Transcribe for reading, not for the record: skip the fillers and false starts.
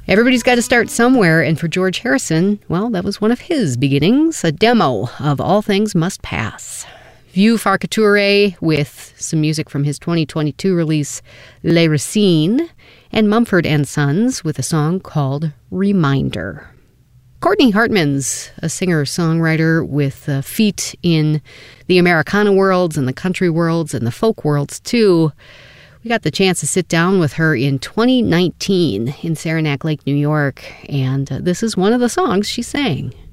Everybody's got to start somewhere, and for George Harrison, well, that was one of his beginnings, a demo of All Things Must Pass. Vieux Farcature with some music from his 2022 release, Les Racines, and Mumford & Sons with a song called Reminder. Courtney Hartman's a singer-songwriter with feet in the Americana worlds and the country worlds and the folk worlds, too. We got the chance to sit down with her in 2019 in Saranac Lake, New York, and this is one of the songs she sang.